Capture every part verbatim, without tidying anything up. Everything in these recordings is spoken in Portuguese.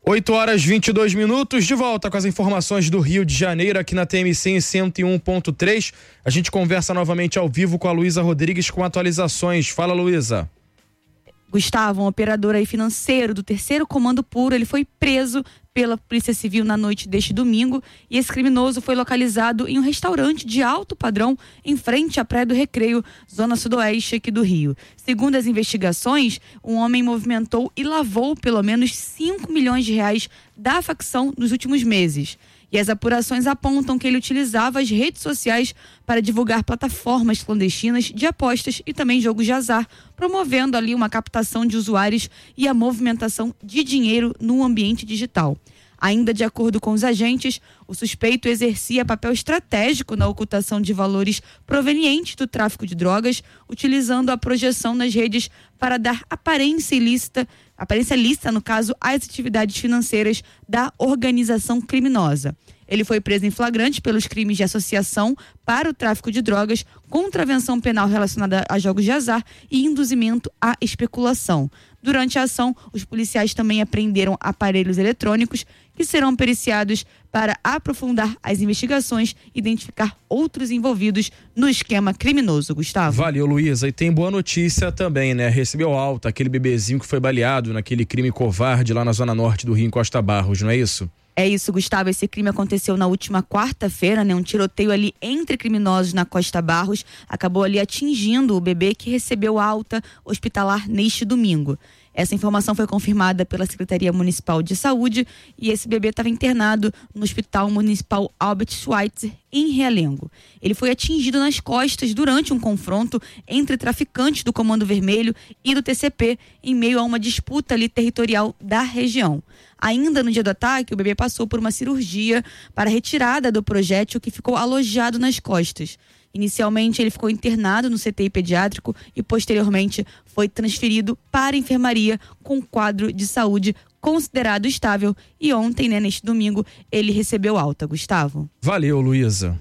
oito horas e vinte e dois minutos, de volta com as informações do Rio de Janeiro, aqui na T M C em cento e um ponto três. A gente conversa novamente ao vivo com a Luísa Rodrigues com atualizações. Fala, Luísa. Gustavo, um operador aí financeiro do terceiro Comando Puro, ele foi preso pela Polícia Civil na noite deste domingo e esse criminoso foi localizado em um restaurante de alto padrão em frente à Praia do Recreio, zona sudoeste aqui do Rio. Segundo as investigações, um homem movimentou e lavou pelo menos cinco milhões de reais da facção nos últimos meses. E as apurações apontam que ele utilizava as redes sociais para divulgar plataformas clandestinas de apostas e também jogos de azar, promovendo ali uma captação de usuários e a movimentação de dinheiro no ambiente digital. Ainda de acordo com os agentes, o suspeito exercia papel estratégico na ocultação de valores provenientes do tráfico de drogas, utilizando a projeção nas redes para dar aparência ilícita, aparência lícita, no caso, às atividades financeiras da organização criminosa. Ele foi preso em flagrante pelos crimes de associação para o tráfico de drogas, contravenção penal relacionada a jogos de azar e induzimento à especulação. Durante a ação, os policiais também apreenderam aparelhos eletrônicos que serão periciados para aprofundar as investigações e identificar outros envolvidos no esquema criminoso, Gustavo. Valeu, Luísa. E tem boa notícia também, né? Recebeu alta aquele bebezinho que foi baleado naquele crime covarde lá na zona norte do Rio, em Costa Barros, não é isso? É isso, Gustavo. Esse crime aconteceu na última quarta-feira, né? Um tiroteio ali entre criminosos na Costa Barros acabou ali atingindo o bebê que recebeu alta hospitalar neste domingo. Essa informação foi confirmada pela Secretaria Municipal de Saúde e esse bebê estava internado no Hospital Municipal Albert Schweitzer, em Realengo. Ele foi atingido nas costas durante um confronto entre traficantes do Comando Vermelho e do T C P, em meio a uma disputa ali territorial da região. Ainda no dia do ataque, o bebê passou por uma cirurgia para retirada do projétil que ficou alojado nas costas. Inicialmente, ele ficou internado no C T I pediátrico e, posteriormente, foi transferido para a enfermaria com quadro de saúde considerado estável. E ontem, né, neste domingo, ele recebeu alta, Gustavo. Valeu, Luísa.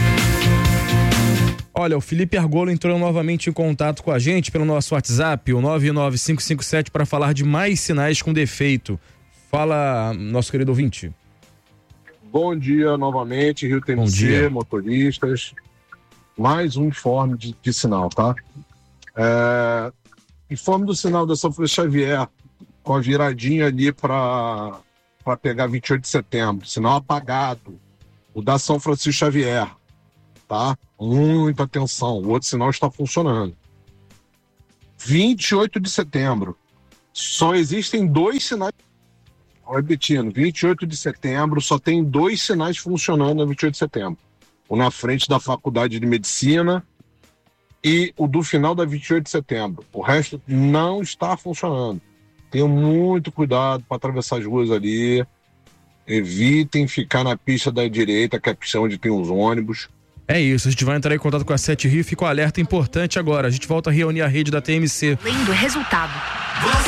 Olha, o Felipe Argolo entrou novamente em contato com a gente pelo nosso WhatsApp, o nove nove cinco cinco sete, para falar de mais sinais com defeito. Fala, nosso querido ouvinte. Bom dia novamente, Rio T M C, motoristas. Mais um informe de, de sinal, tá? É, informe do sinal da São Francisco Xavier, com a viradinha ali para pegar vinte e oito de setembro. Sinal apagado. O da São Francisco Xavier, tá? Muita atenção. O outro sinal está funcionando. vinte e oito de setembro. Só existem dois sinais. Repetindo, vinte e oito de setembro, só tem dois sinais funcionando na vinte e oito de setembro. O na frente da Faculdade de Medicina e o do final da vinte e oito de setembro. O resto não está funcionando. Tenham muito cuidado para atravessar as ruas ali. Evitem ficar na pista da direita, que é a pista onde tem os ônibus. É isso, a gente vai entrar em contato com a Sete Rio. Fica um alerta importante agora. A gente volta a reunir a rede da T M C. Lendo resultado.